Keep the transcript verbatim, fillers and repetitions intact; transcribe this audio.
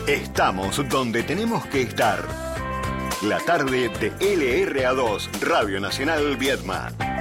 Estamos donde tenemos que estar. La tarde de L R A dos, Radio Nacional Viedma.